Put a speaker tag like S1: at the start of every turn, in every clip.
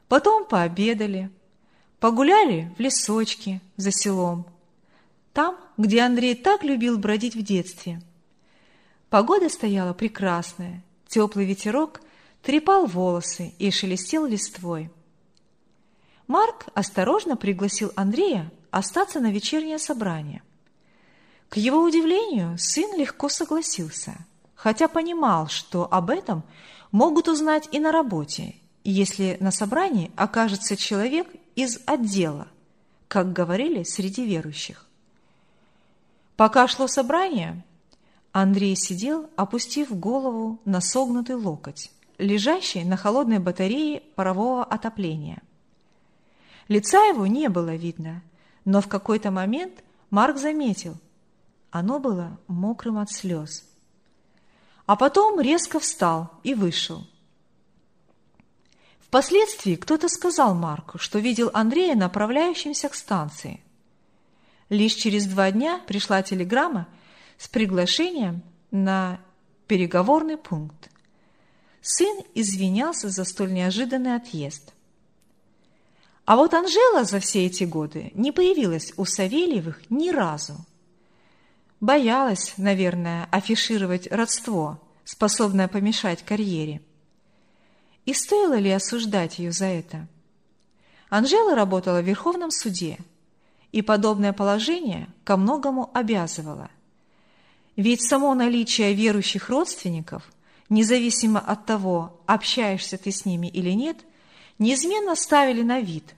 S1: Потом пообедали, погуляли в лесочке за селом, там, где Андрей так любил бродить в детстве. Погода стояла прекрасная, теплый ветерок трепал волосы и шелестел листвой. Марк осторожно пригласил Андрея остаться на вечернее собрание. К его удивлению, сын легко согласился, хотя понимал, что об этом могут узнать и на работе, если на собрании окажется человек из отдела, как говорили среди верующих. Пока шло собрание, Андрей сидел, опустив голову на согнутый локоть, лежащий на холодной батарее парового отопления. Лица его не было видно, но в какой-то момент Марк заметил, оно было мокрым от слез. А потом резко встал и вышел. Впоследствии кто-то сказал Марку, что видел Андрея направляющимся к станции. Лишь через 2 дня пришла телеграмма с приглашением на переговорный пункт. Сын извинялся за столь неожиданный отъезд. А вот Анжела за все эти годы не появилась у Савельевых ни разу. Боялась, наверное, афишировать родство, способное помешать карьере. И стоило ли осуждать ее за это? Анжела работала в Верховном суде, и подобное положение ко многому обязывало. Ведь само наличие верующих родственников, независимо от того, общаешься ты с ними или нет, неизменно ставили на вид.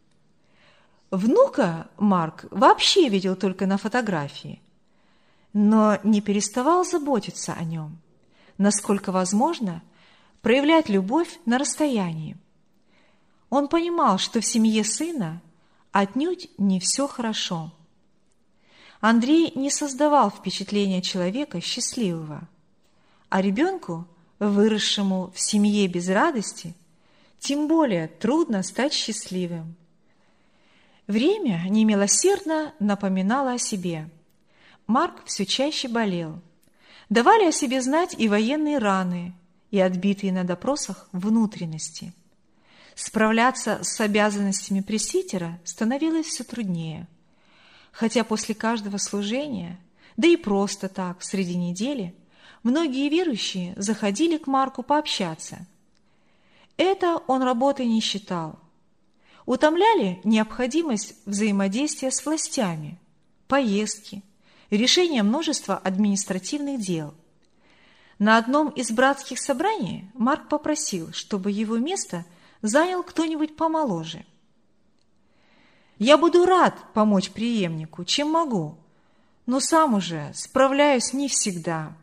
S1: Внука Марк вообще видел только на фотографии, но не переставал заботиться о нем, насколько возможно, проявлять любовь на расстоянии. Он понимал, что в семье сына отнюдь не все хорошо. Андрей не создавал впечатления человека счастливого, а ребенку, выросшему в семье без радости, тем более трудно стать счастливым. Время немилосердно напоминало о себе. Марк все чаще болел. Давали о себе знать и военные раны, и отбитые на допросах внутренности. Справляться с обязанностями пресвитера становилось все труднее. Хотя после каждого служения, да и просто так, среди недели, многие верующие заходили к Марку пообщаться. Это он работой не считал. Утомляли необходимость взаимодействия с властями, поездки, решение множества административных дел. На одном из братских собраний Марк попросил, чтобы его место занял кто-нибудь помоложе. «Я буду рад помочь преемнику, чем могу, но сам уже справляюсь не всегда».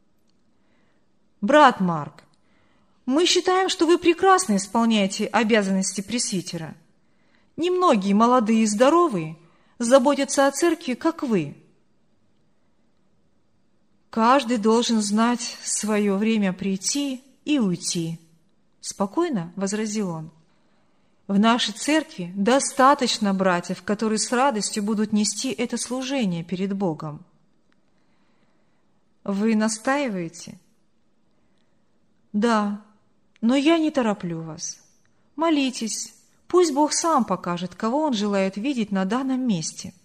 S1: «Брат Марк, мы считаем, что вы прекрасно исполняете обязанности пресвитера. Немногие молодые и здоровые заботятся о церкви, как вы». «Каждый должен знать свое время прийти и уйти», — спокойно возразил он. «В нашей церкви достаточно братьев, которые с радостью будут нести это служение перед Богом». «Вы настаиваете?» «Да, но я не тороплю вас. Молитесь, пусть Бог сам покажет, кого Он желает видеть на данном месте».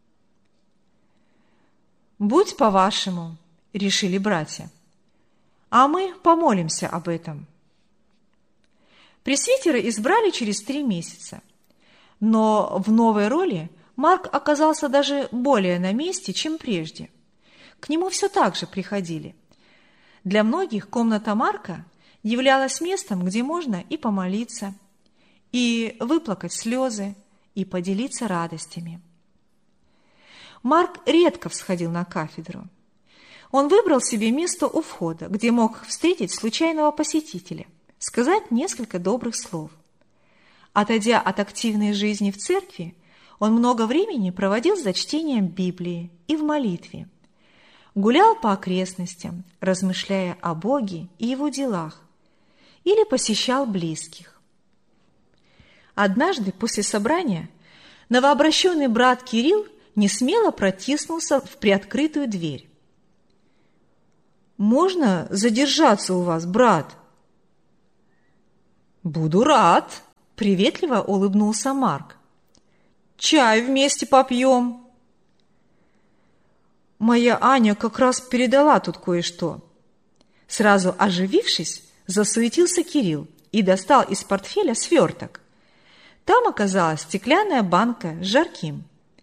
S1: «Будь по-вашему», — решили братья, «а мы помолимся об этом». Пресвитера избрали через 3 месяца, но в новой роли Марк оказался даже более на месте, чем прежде. К нему все так же приходили. Для многих комната Марка являлась местом, где можно и помолиться, и выплакать слезы, и поделиться радостями. Марк редко всходил на кафедру. Он выбрал себе место у входа, где мог встретить случайного посетителя, сказать несколько добрых слов. Отойдя от активной жизни в церкви, он много времени проводил за чтением Библии и в молитве. Гулял по окрестностям, размышляя о Боге и Его делах, или посещал близких. Однажды после собрания новообращенный брат Кирилл несмело протиснулся в приоткрытую дверь. «Можно задержаться у вас, брат?» «Буду рад», Приветливо улыбнулся Марк. «Чай вместе попьем». «Моя Аня как раз передала тут кое-что». Сразу оживившись, засуетился Кирилл и достал из портфеля сверток. Там оказалась стеклянная банка с жарким.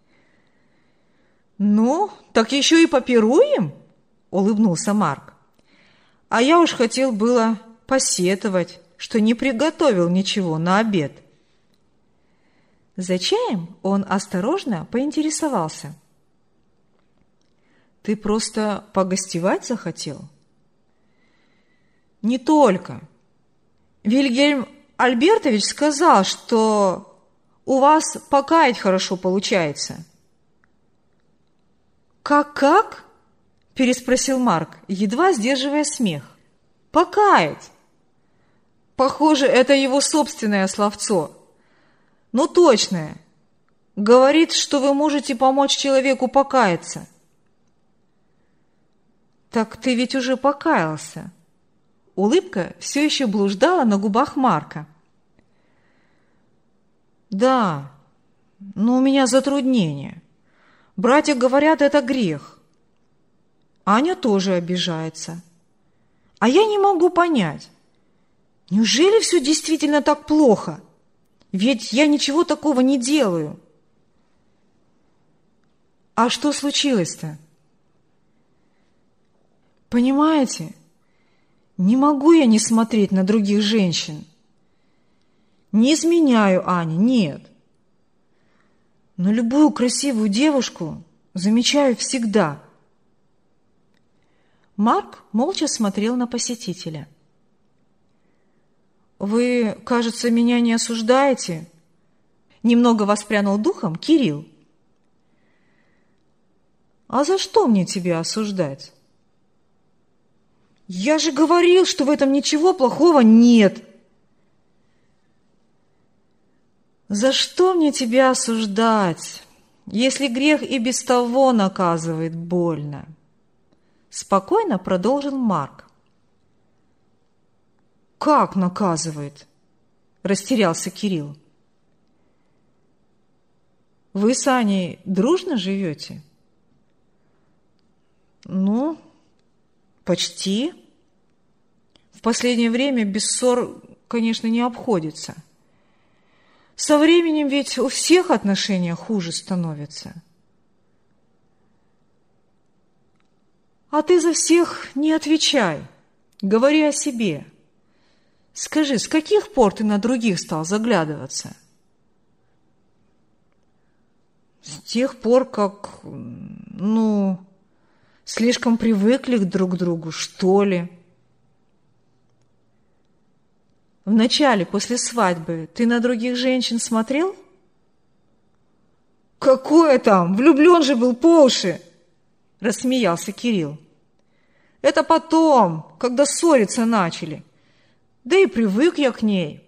S1: «Ну, так еще и попируем?» – улыбнулся Марк. «А я уж хотел было посетовать, что не приготовил ничего на обед». За чаем он осторожно поинтересовался. «Ты просто погостевать захотел?» «Не только. Вильгельм Альбертович сказал, что у вас покаять хорошо получается». «Как?» – переспросил Марк, едва сдерживая смех. «Покаять! Похоже, это его собственное словцо. Но точное. Говорит, что вы можете помочь человеку покаяться». «Так ты ведь уже покаялся». Улыбка все еще блуждала на губах Марка. «Да, но у меня затруднение. Братья говорят, это грех. Аня тоже обижается. А я не могу понять, неужели все действительно так плохо? Ведь я ничего такого не делаю». «А что случилось-то?» «Понимаете, не могу я не смотреть на других женщин. Не изменяю Ане, нет. Но любую красивую девушку замечаю всегда». Марк молча смотрел на посетителя. «Вы, кажется, меня не осуждаете?» Немного воспрянул духом Кирилл. «А за что мне тебя осуждать?» «Я же говорил, что в этом ничего плохого нет!» «За что мне тебя осуждать, если грех и без того наказывает больно?» Спокойно продолжил Марк. «Как наказывает?» – растерялся Кирилл. «Вы с Аней дружно живете?» «Ну, почти. В последнее время без ссор, конечно, не обходится. Со временем ведь у всех отношения хуже становятся». «А ты за всех не отвечай, говори о себе. Скажи, с каких пор ты на других стал заглядываться?» «С тех пор, как, слишком привыкли друг к другу, что ли». «Вначале, после свадьбы, ты на других женщин смотрел?» «Какое там? Влюблен же был по уши!» – рассмеялся Кирилл. «Это потом, когда ссориться начали. Да и привык я к ней».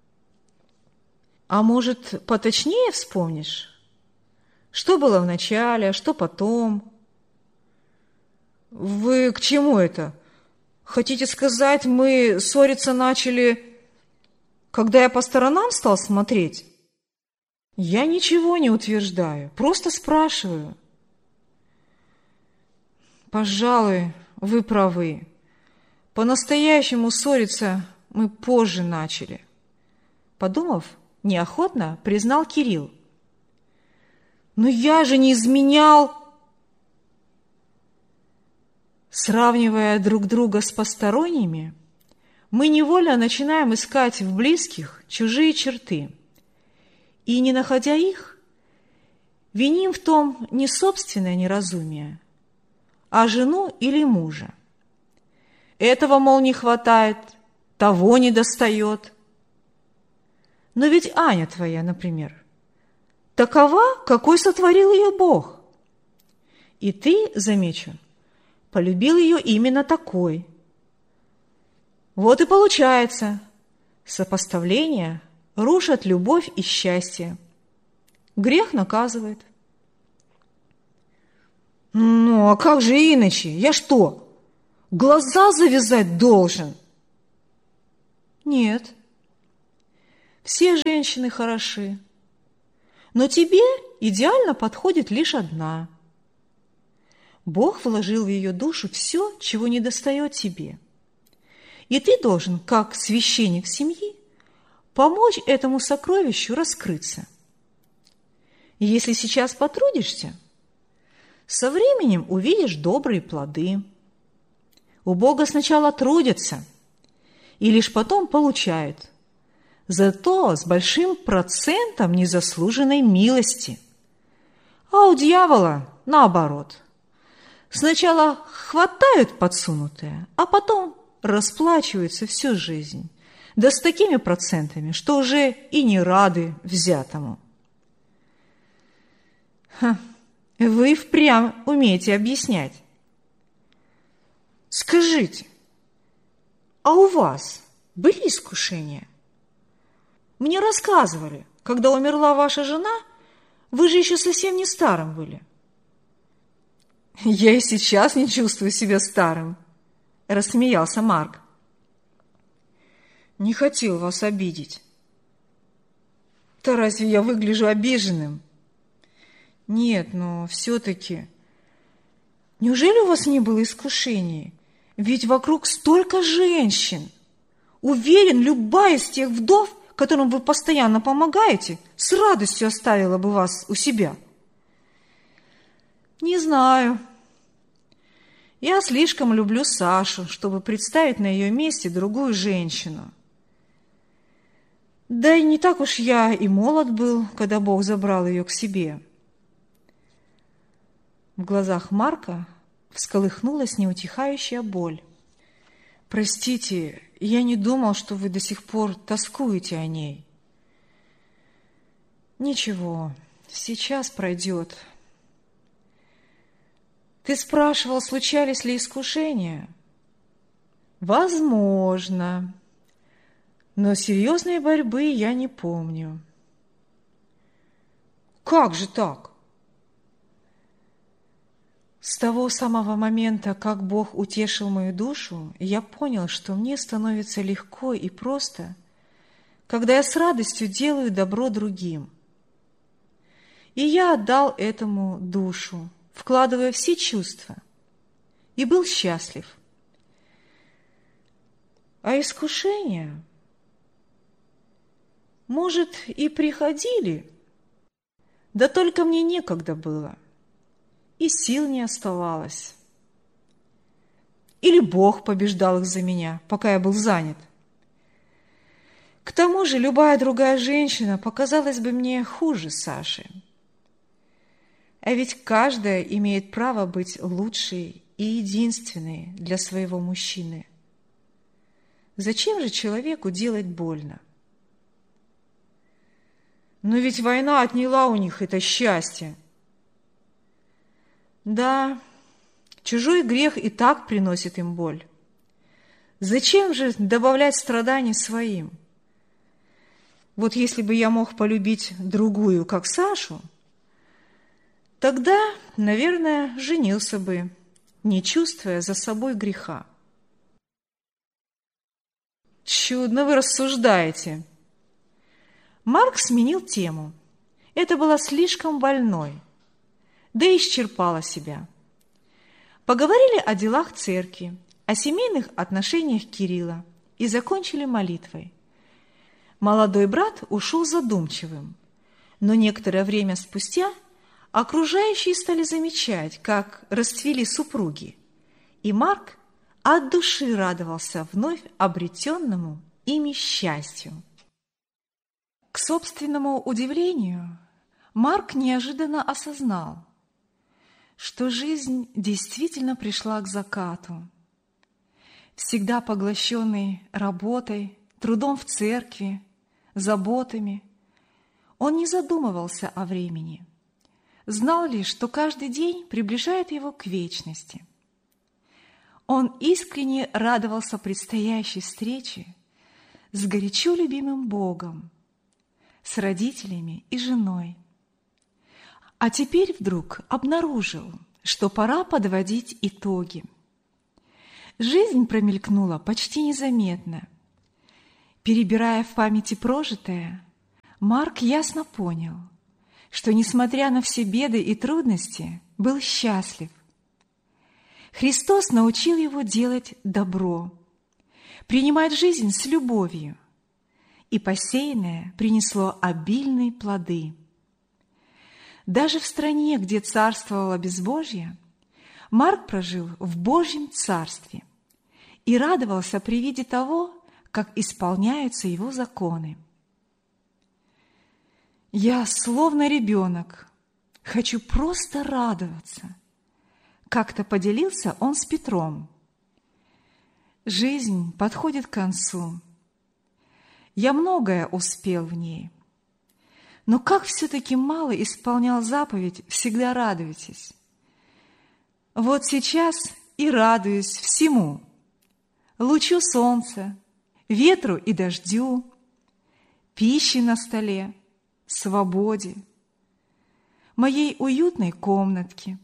S1: «А может, поточнее вспомнишь? Что было вначале, а что потом?» «Вы к чему это? Хотите сказать, мы ссориться начали, когда я по сторонам стал смотреть?» «Я ничего не утверждаю, просто спрашиваю». «Пожалуй, вы правы. По-настоящему ссориться мы позже начали». Подумав, неохотно признал Кирилл. «Но я же не изменял!» Сравнивая друг друга с посторонними, мы невольно начинаем искать в близких чужие черты. И, не находя их, виним в том не собственное неразумие, а жену или мужа. Этого, мол, не хватает, того не достает. Но ведь Аня твоя, например, такова, какой сотворил ее Бог. И ты, замечу, полюбил ее именно такой. Вот и получается, сопоставление рушат любовь и счастье. Грех наказывает. «Ну, а как же иначе? Я что, глаза завязать должен?» «Нет. Все женщины хороши, но тебе идеально подходит лишь одна. Бог вложил в ее душу все, чего недостает тебе. И ты должен, как священник семьи, помочь этому сокровищу раскрыться. И если сейчас потрудишься, со временем увидишь добрые плоды. У Бога сначала трудятся, и лишь потом получают, зато с большим процентом незаслуженной милости. А у дьявола наоборот. Сначала хватают подсунутое, а потом расплачиваются всю жизнь. Да с такими процентами, что уже и не рады взятому. Вы впрямь умеете объяснять. Скажите, а у вас были искушения? Мне рассказывали, когда умерла ваша жена, вы же еще совсем не старым были. Я и сейчас не чувствую себя старым, рассмеялся Марк. Не хотел вас обидеть. Да разве я выгляжу обиженным? Нет, но все-таки... Неужели у вас не было искушений? Ведь вокруг столько женщин. Уверен, любая из тех вдов, которым вы постоянно помогаете, с радостью оставила бы вас у себя. Не знаю. Я слишком люблю Сашу, чтобы представить на ее месте другую женщину. Да и не так уж я и молод был, когда Бог забрал ее к себе. В глазах Марка всколыхнулась неутихающая боль. «Простите, я не думал, что вы до сих пор тоскуете о ней». «Ничего, сейчас пройдет». «Ты спрашивал, случались ли искушения?» «Возможно, но серьезной борьбы я не помню». «Как же так?» С того самого момента, как Бог утешил мою душу, я понял, что мне становится легко и просто, когда я с радостью делаю добро другим. И я отдал этому душу, вкладывая все чувства, и был счастлив. А искушения, может, и приходили, да только мне некогда было. И сил не оставалось. Или Бог побеждал их за меня, пока я был занят. К тому же любая другая женщина показалась бы мне хуже Саши. А ведь каждая имеет право быть лучшей и единственной для своего мужчины. Зачем же человеку делать больно? Но ведь война отняла у них это счастье. Да, чужой грех и так приносит им боль. Зачем же добавлять страданий своим? Вот если бы я мог полюбить другую, как Сашу, тогда, наверное, женился бы, не чувствуя за собой греха. Чудно вы рассуждаете. Марк сменил тему. Это было слишком больной. Да и исчерпала себя. Поговорили о делах церкви, о семейных отношениях Кирилла и закончили молитвой. Молодой брат ушел задумчивым, но некоторое время спустя окружающие стали замечать, как расцвели супруги, и Марк от души радовался вновь обретенному ими счастью. К собственному удивлению, Марк неожиданно осознал, что жизнь действительно пришла к закату. Всегда поглощенный работой, трудом в церкви, заботами, он не задумывался о времени, знал лишь, что каждый день приближает его к вечности. Он искренне радовался предстоящей встрече с горячо любимым Богом, с родителями и женой. А теперь вдруг обнаружил, что пора подводить итоги. Жизнь промелькнула почти незаметно. Перебирая в памяти прожитое, Марк ясно понял, что, несмотря на все беды и трудности, был счастлив. Христос научил его делать добро, принимать жизнь с любовью, и посеянное принесло обильные плоды. Даже в стране, где царствовало безбожье, Марк прожил в Божьем царстве и радовался при виде того, как исполняются его законы. «Я, словно ребенок, хочу просто радоваться», — как-то поделился он с Петром. «Жизнь подходит к концу. Я многое успел в ней. Но как все-таки мало исполнял заповедь «всегда радуйтесь». Вот сейчас и радуюсь всему: лучу солнца, ветру и дождю, пище на столе, свободе, моей уютной комнатке.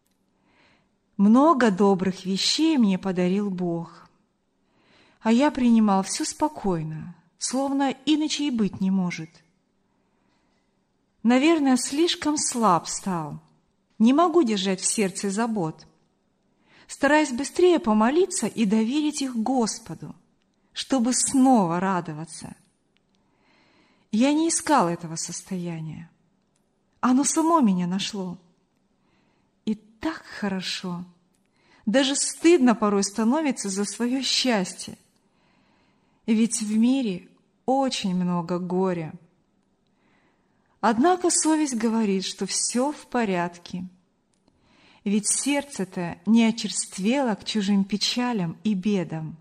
S1: Много добрых вещей мне подарил Бог, а я принимал все спокойно, словно иначе и быть не может. Наверное, слишком слаб стал, не могу держать в сердце забот, стараясь быстрее помолиться и доверить их Господу, чтобы снова радоваться. Я не искал этого состояния. Оно само меня нашло. И так хорошо. Даже стыдно порой становится за свое счастье. Ведь в мире очень много горя. Однако совесть говорит, что все в порядке. Ведь сердце-то не очерствело к чужим печалям и бедам.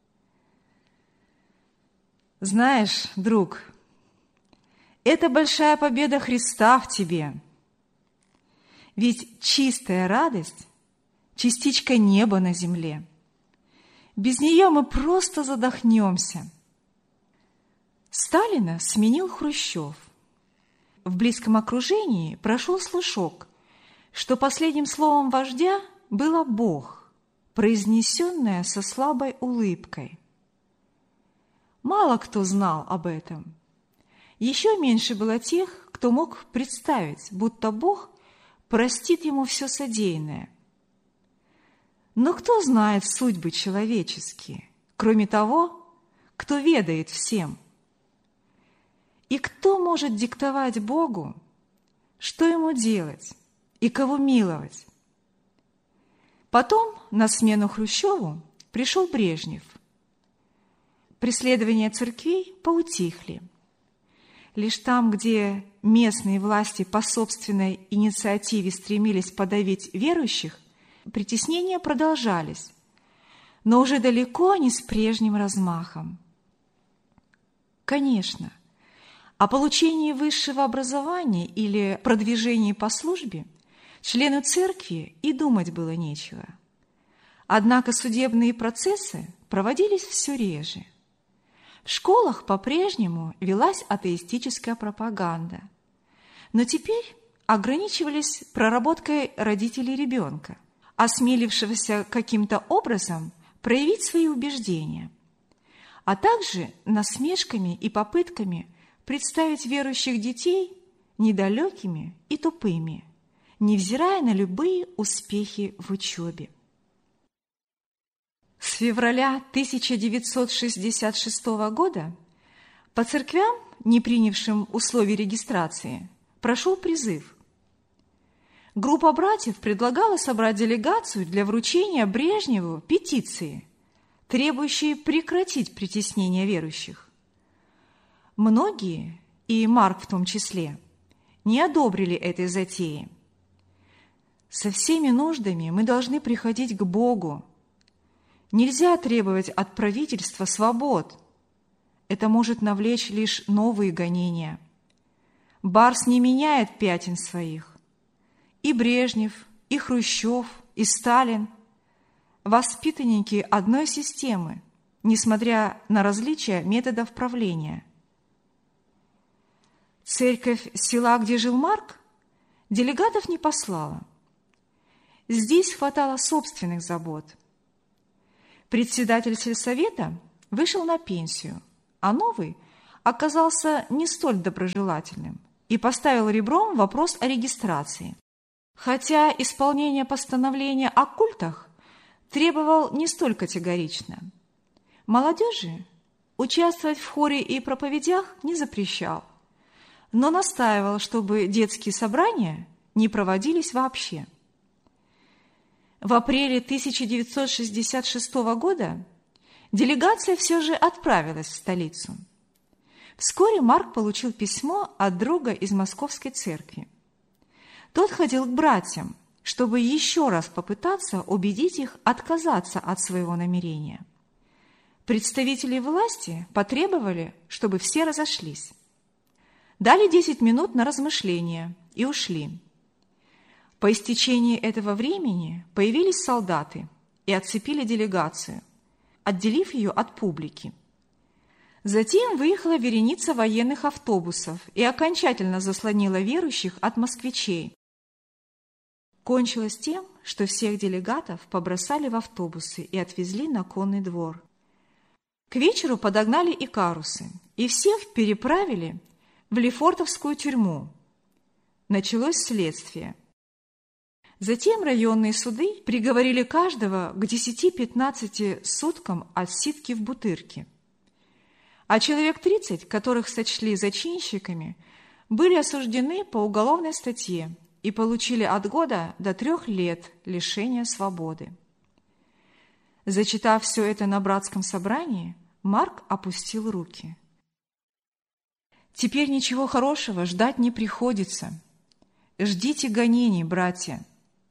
S1: Знаешь, друг, это большая победа Христа в тебе. Ведь чистая радость – частичка неба на земле. Без нее мы просто задохнемся. Сталина сменил Хрущев. В близком окружении прошел слушок, что последним словом вождя было «Бог», произнесенное со слабой улыбкой. Мало кто знал об этом. Еще меньше было тех, кто мог представить, будто Бог простит ему все содеянное. Но кто знает судьбы человеческие, кроме того, кто ведает всем? И кто может диктовать Богу, что ему делать и кого миловать? Потом на смену Хрущеву пришел Брежнев. Преследования церквей поутихли. Лишь там, где местные власти по собственной инициативе стремились подавить верующих, притеснения продолжались, но уже далеко не с прежним размахом. Конечно, о получении высшего образования или продвижении по службе члену церкви и думать было нечего. Однако судебные процессы проводились все реже. В школах по-прежнему велась атеистическая пропаганда, но теперь ограничивались проработкой родителей ребенка, осмелившегося каким-то образом проявить свои убеждения, а также насмешками и попытками представить верующих детей недалекими и тупыми, невзирая на любые успехи в учебе. С февраля 1966 года по церквям, не принявшим условий регистрации, прошел призыв. Группа братьев предлагала собрать делегацию для вручения Брежневу петиции, требующей прекратить притеснение верующих. Многие, и Марк в том числе, не одобрили этой затеи. Со всеми нуждами мы должны приходить к Богу. Нельзя требовать от правительства свобод. Это может навлечь лишь новые гонения. Барс не меняет пятен своих. И Брежнев, и Хрущев, и Сталин – воспитанники одной системы, несмотря на различия методов правления. Церковь села, где жил Марк, делегатов не послала. Здесь хватало собственных забот. Председатель сельсовета вышел на пенсию, а новый оказался не столь доброжелательным и поставил ребром вопрос о регистрации. Хотя исполнение постановления о культах требовал не столь категорично. Молодежи участвовать в хоре и проповедях не запрещал, но настаивал, чтобы детские собрания не проводились вообще. В апреле 1966 года делегация все же отправилась в столицу. Вскоре Марк получил письмо от друга из Московской церкви. Тот ходил к братьям, чтобы еще раз попытаться убедить их отказаться от своего намерения. Представители власти потребовали, чтобы все разошлись. Дали 10 минут на размышление и ушли. По истечении этого времени появились солдаты и отцепили делегацию, отделив ее от публики. Затем выехала вереница военных автобусов и окончательно заслонила верующих от москвичей. Кончилось тем, что всех делегатов побросали в автобусы и отвезли на конный двор. К вечеру подогнали икарусы, и всех переправили в Лефортовскую тюрьму. Началось следствие. Затем районные суды приговорили каждого к 10-15 суткам отсидки в Бутырке. А человек 30, которых сочли зачинщиками, были осуждены по уголовной статье и получили от года до 3 лет лишения свободы. Зачитав все это на братском собрании, Марк опустил руки. «Теперь ничего хорошего ждать не приходится. Ждите гонений, братья».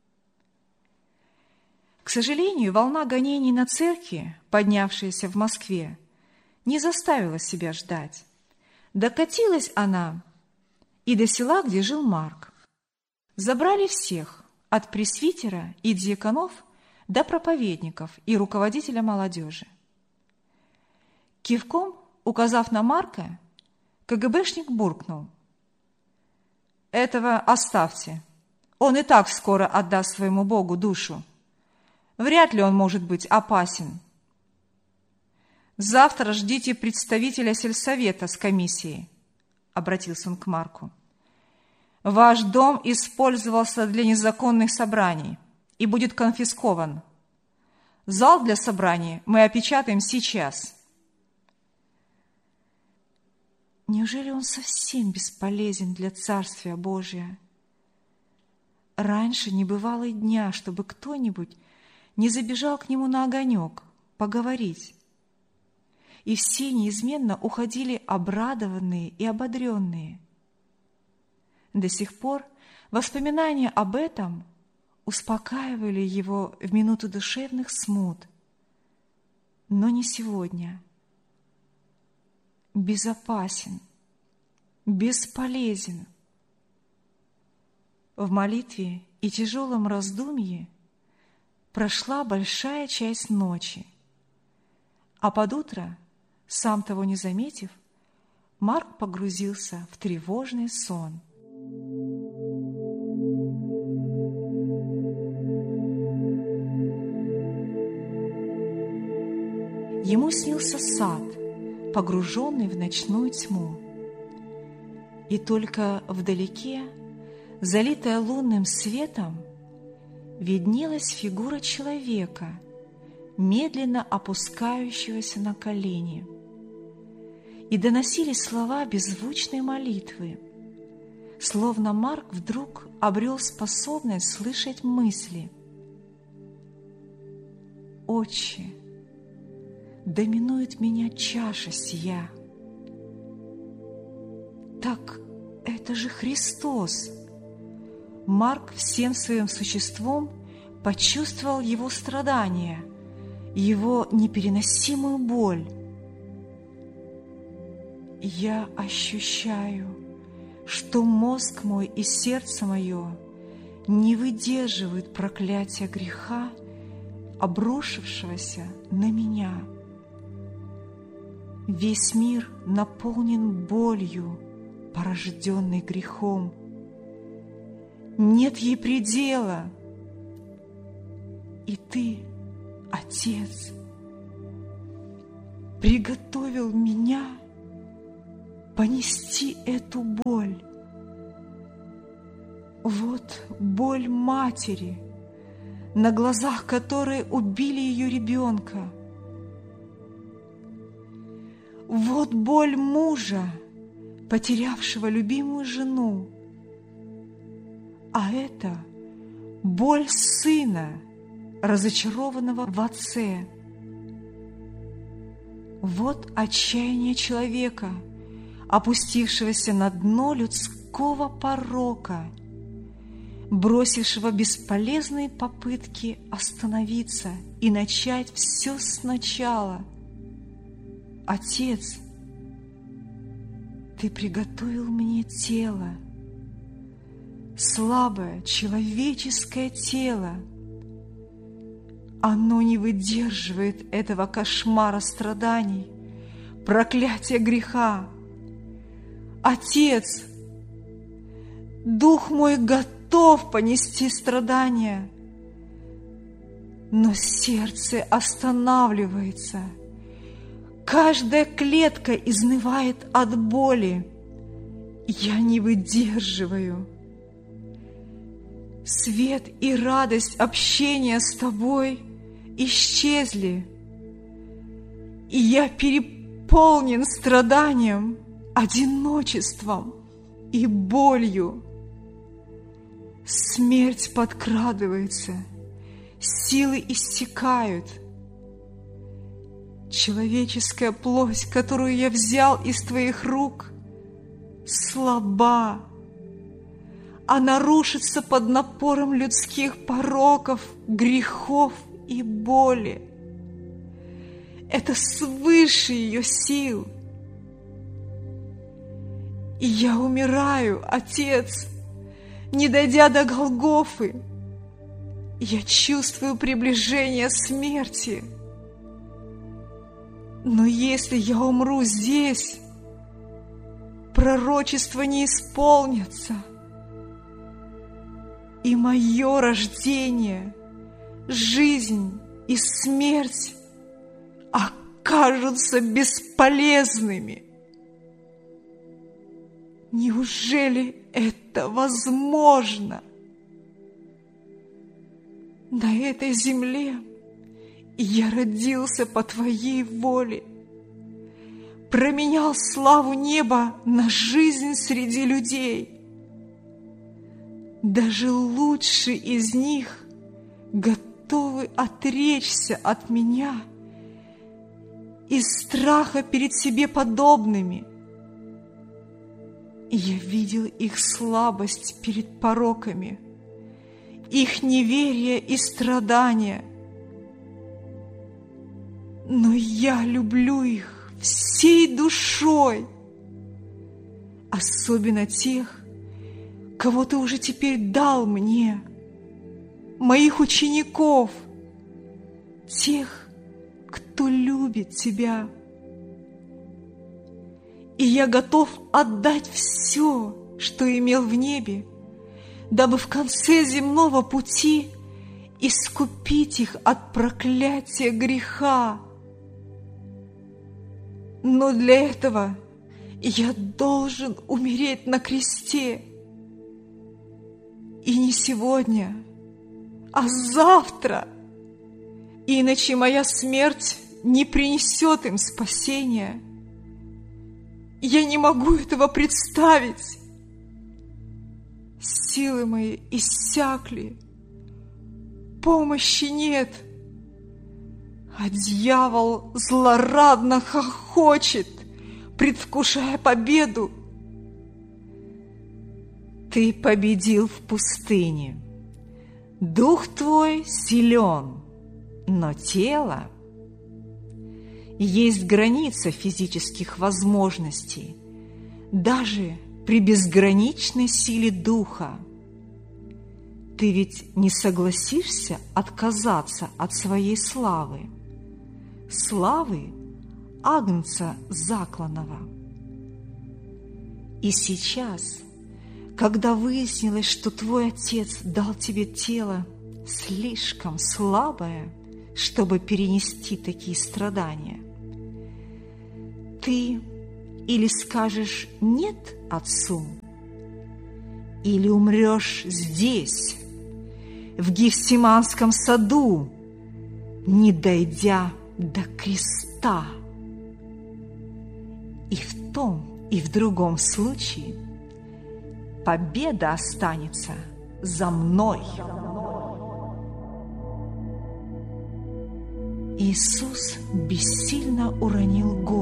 S1: К сожалению, волна гонений на церкви, поднявшаяся в Москве, не заставила себя ждать. Докатилась она и до села, где жил Марк. Забрали всех, от пресвитера и диаконов до проповедников и руководителя молодежи. Кивком, указав на Марка, КГБшник буркнул: «Этого оставьте, он и так скоро отдаст своему Богу душу. Вряд ли он может быть опасен. Завтра ждите представителя сельсовета с комиссией», — обратился он к Марку. «Ваш дом использовался для незаконных собраний и будет конфискован. Зал для собраний мы опечатаем сейчас». Неужели он совсем бесполезен для Царствия Божия? Раньше не бывало и дня, чтобы кто-нибудь не забежал к нему на огонек поговорить. И все неизменно уходили обрадованные и ободренные. До сих пор воспоминания об этом успокаивали его в минуту душевных смут. Но не сегодня. Безопасен, бесполезен. В молитве и тяжелом раздумье прошла большая часть ночи, а под утро, сам того не заметив, Марк погрузился в тревожный сон. Ему снился сад, погруженный в ночную тьму. И только вдалеке, залитая лунным светом, виднелась фигура человека, медленно опускающегося на колени. И доносились слова беззвучной молитвы, словно Марк вдруг обрел способность слышать мысли. «Отче, доминует меня чаша сия». Так это же Христос! Марк всем своим существом почувствовал его страдания, его непереносимую боль. Я ощущаю, что мозг мой и сердце мое не выдерживают проклятия греха, обрушившегося на меня. Весь мир наполнен болью, порожденной грехом. Нет ей предела. И Ты, Отец, приготовил меня понести эту боль. Вот боль матери, на глазах которой убили ее ребенка. Вот боль мужа, потерявшего любимую жену. А это боль сына, разочарованного в отце. Вот отчаяние человека, опустившегося на дно людского порока, бросившего бесполезные попытки остановиться и начать все сначала. Отец, Ты приготовил мне тело, слабое человеческое тело. Оно не выдерживает этого кошмара страданий, проклятия греха. Отец, дух мой готов понести страдания, но сердце останавливается. Каждая клетка изнывает от боли. Я не выдерживаю. Свет и радость общения с Тобой исчезли, и я переполнен страданием, одиночеством и болью. Смерть подкрадывается, силы иссякают. Человеческая плоть, которую я взял из Твоих рук, слаба. Она рушится под напором людских пороков, грехов и боли. Это свыше ее сил. И я умираю, Отец, не дойдя до Голгофы. Я чувствую приближение смерти. Но если я умру здесь, пророчества не исполнятся, и мое рождение, жизнь и смерть окажутся бесполезными. Неужели это возможно? На этой земле я родился по Твоей воле, променял славу неба на жизнь среди людей. Даже лучшие из них готовы отречься от меня из страха перед себе подобными. Я видел их слабость перед пороками, их неверие и страдания. Но я люблю их всей душой, особенно тех, кого Ты уже теперь дал мне, моих учеников, тех, кто любит Тебя. И я готов отдать все, что имел в небе, дабы в конце земного пути искупить их от проклятия греха. Но для этого я должен умереть на кресте. И не сегодня, а завтра. Иначе моя смерть не принесет им спасения. Я не могу этого представить. Силы мои иссякли, помощи нет, а дьявол злорадно хохочет, предвкушая победу. Ты победил в пустыне. Дух твой силен, но тело... Есть граница физических возможностей, даже при безграничной силе духа. Ты ведь не согласишься отказаться от своей славы, славы Агнца закланного. И сейчас, когда выяснилось, что твой Отец дал тебе тело слишком слабое, чтобы перенести такие страдания, ты или скажешь «нет» Отцу, или умрешь здесь, в Гефсиманском саду, не дойдя до креста. И в том, и в другом случае победа останется за мной. Иисус бессильно уронил голову.